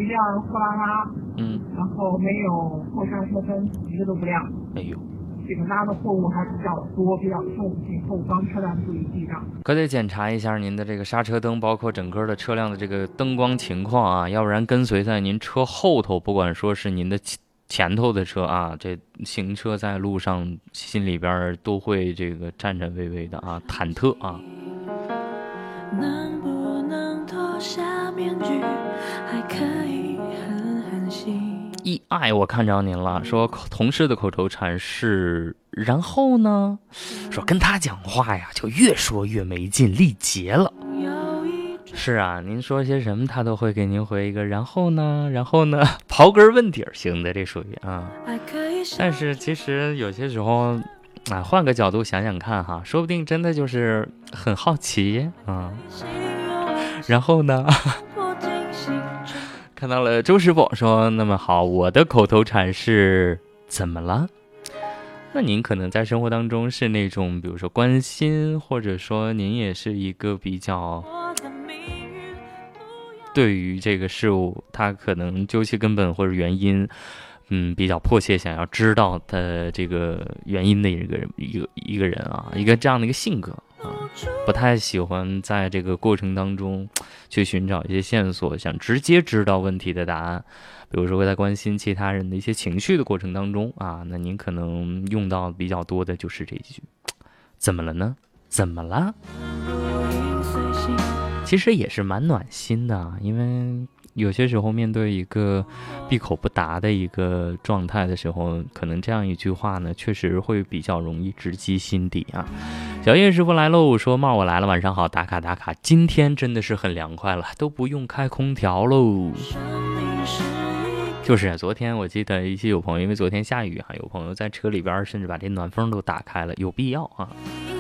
面货拉拉，然后没有后刹车灯，一个都不亮。 哎呦， 这个拉的货物还比较多，比较重，请后方车辆注意避让。 可得检查一下您的这个刹车灯，包括整个的车辆的这个灯光情况啊，要不然跟随在您车后头，不管说是您的前头的车啊，这行车在路上，心里边都会这个颤颤巍巍的啊，忐忑啊。能不能脱下面具，还可以狠狠心。我看着您了，说同事的口头禅是然后呢，说跟他讲话呀就越说越没劲，力竭了。是啊，您说些什么他都会给您回一个然后呢，刨根问底型的，这属于啊。但是其实有些时候啊，换个角度想想看哈，说不定真的就是很好奇啊。然后呢看到了周师傅说，那么好，我的口头禅是怎么了？那您可能在生活当中是那种比如说关心，或者说您也是一个比较对于这个事物他可能究其根本或者原因比较迫切想要知道的这个原因的一个人啊，一个这样的一个性格啊，不太喜欢在这个过程当中去寻找一些线索，想直接知道问题的答案。比如说会在关心其他人的一些情绪的过程当中啊，那您可能用到比较多的就是这一句怎么了呢？怎么了？其实也是蛮暖心的，因为有些时候面对一个闭口不答的一个状态的时候，可能这样一句话呢，确实会比较容易直击心底啊。小叶师傅来喽，说帽我来了，晚上好，打卡打卡，今天真的是很凉快了，都不用开空调喽。就是昨天我记得一些有朋友，因为昨天下雨哈，有朋友在车里边甚至把这暖风都打开了，有必要啊。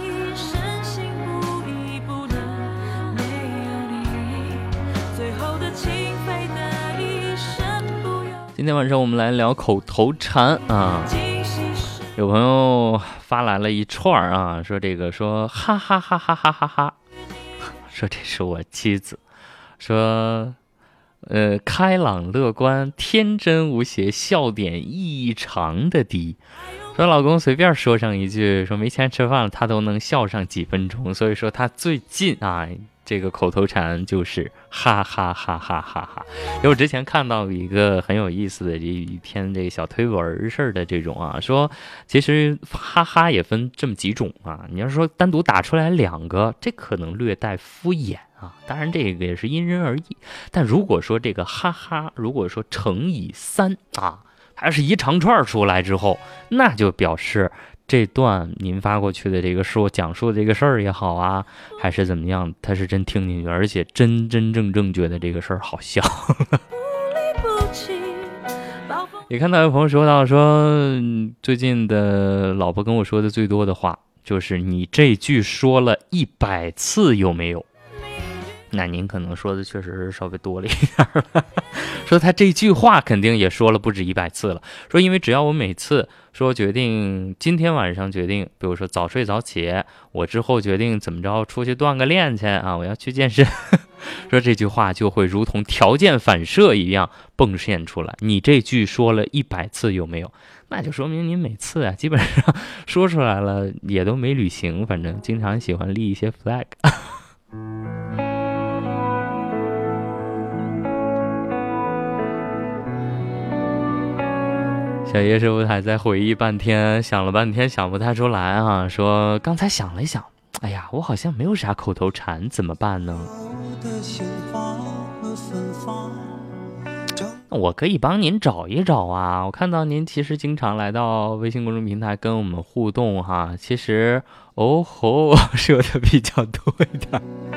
今天晚上我们来聊口头禅啊，有朋友发来了一串啊，说这个说哈哈哈哈哈哈哈，说这是我妻子，说开朗乐观天真无邪，笑点异常的低，说老公随便说上一句说没钱吃饭了他都能笑上几分钟，所以说他最近啊这个口头禅就是哈哈哈哈哈哈。因为我之前看到一个很有意思的一篇这个小推文似的这种啊，说其实哈哈也分这么几种啊，你要说单独打出来两个，这可能略带敷衍啊，当然这个也是因人而异。但如果说这个哈哈，如果说乘以3啊，它是一长串出来之后，那就表示这段您发过去的这个讲述的这个事儿也好啊，还是怎么样，他是真听进去，而且真正觉得这个事儿好笑。也看到有朋友说到说，最近的老婆跟我说的最多的话就是你这句说了100次有没有？那您可能说的确实是稍微多了一点了。说他这句话肯定也说了不止100次了，说因为只要我每次说决定今天晚上决定，比如说早睡早起，我之后决定怎么着出去锻个炼去啊，我要去健身，说这句话就会如同条件反射一样迸现出来。你这句说了100次有没有？那就说明您每次啊基本上说出来了也都没履行，反正经常喜欢立一些 flag。小叶师傅还在回忆半天，想了半天想不太出来啊，说刚才想了一想，哎呀，我好像没有啥口头禅，怎么办呢？我可以帮您找一找啊，我看到您其实经常来到微信公众平台跟我们互动哈，其实哦吼说的比较多一点。